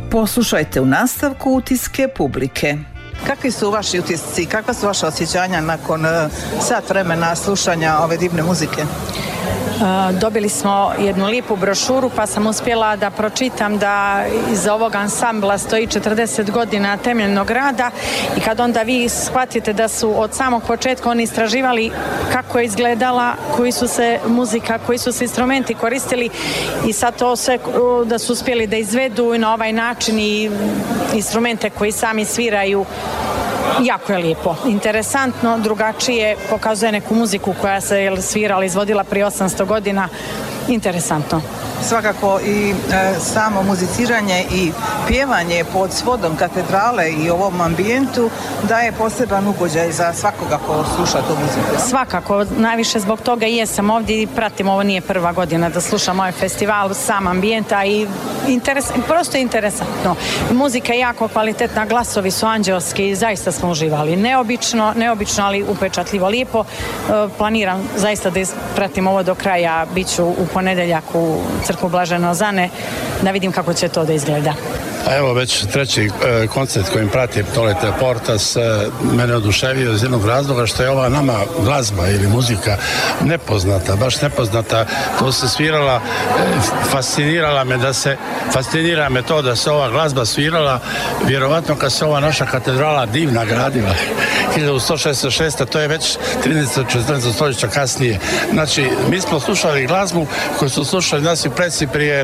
Poslušajte u nastavku utiske publike. Kakvi su vaši utisci, kakva su vaša osjećanja nakon sat vremena slušanja ove divne muzike? Dobili smo jednu lijepu brošuru pa sam uspjela da pročitam da iza ovog ansambla stoji 40 godina temeljnog rada i kad onda vi shvatite da su od samog početka oni istraživali kako je izgledala, koji su se muzika, koji su se instrumenti koristili i sad to sve da su uspjeli da izvedu na ovaj način i instrumente koji sami sviraju. Jako je lijepo, interesantno, drugačije, pokazuje neku muziku koja se svirala, izvodila prije 800 godina, interesantno. Svakako i samo muziciranje i pjevanje pod svodom katedrale i ovom ambijentu daje poseban ugođaj za svakoga ko sluša tu muziku. Svakako, najviše zbog toga i jesam ovdje i pratim, ovo nije prva godina da slušam ovaj festival, sam ambijenta i prosto je interesantno. Muzika je jako kvalitetna, glasovi su anđelski i zaista smo uživali. Neobično, ali upečatljivo lijepo. Planiram zaista da pratim ovo do kraja, bit ću u ponedjeljak u crkvu Blažene Ozane, da vidim kako će to da izgleda. Evo već treći koncert kojim pratim Tolete Portas mene oduševio iz jednog razloga što je ova nama glazba ili muzika nepoznata, baš nepoznata. To se svirala, fascinira me to da se ova glazba svirala, vjerovatno kad se ova naša katedrala divna gradila 1166. To je već 13-14 stoljeća kasnije. Znači, mi smo slušali glazbu koju su slušali naši preci prije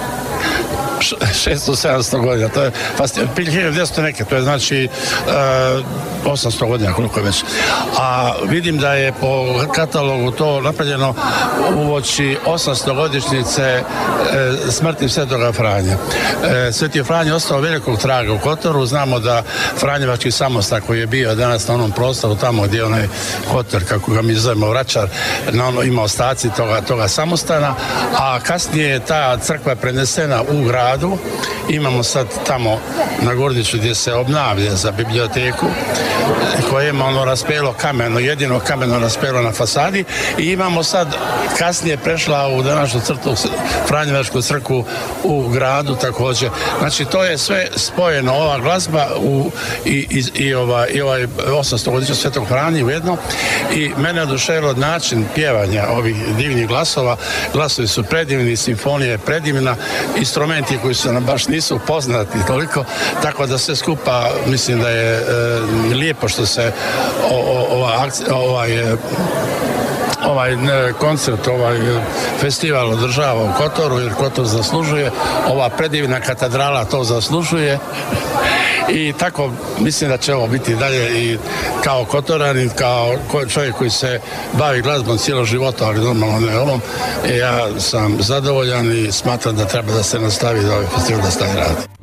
600-700 godina, to je 1200 neke, to je znači 800 godina koliko je već. A vidim da je po katalogu to napravljeno uoči 800 godišnjice smrti Svetoga Franje. Sveti Franje je ostao velikog traga u Kotoru, znamo da Franjevački samostan koji je bio danas na onom prostoru tamo gdje je onaj Kotor, kako ga mi zovemo Vračar, ima ostaci toga samostana, a kasnije je ta crkva prenesena u gradu. Imamo sad tamo na Gordiću gdje se obnavlja za biblioteku koje ima ono raspelo kameno, jedino kameno raspelo na fasadi i imamo sad kasnije prešla u današnju Franjevačku crkvu u gradu također. Znači to je sve spojeno, ova glazba i ovaj 800 godišnja Svetog Franje u jedno i mene oduševilo način pjevanja ovih divnih glasova. Glasovi su predivni, simfonija je predivna, instrumenti koji su nam baš nisu poznati toliko, tako da sve skupa mislim da je lijepo što se ovaj koncert, ovaj festival održava u Kotoru, jer Kotor zaslužuje, ova predivna katedrala to zaslužuje i tako mislim da će ovo biti dalje i kao Kotoranin, kao čovjek koji se bavi glazbom cijelo života, ali normalno ne ovom, ja sam zadovoljan i smatram da treba da se nastavi da ovaj festival da stavi radi.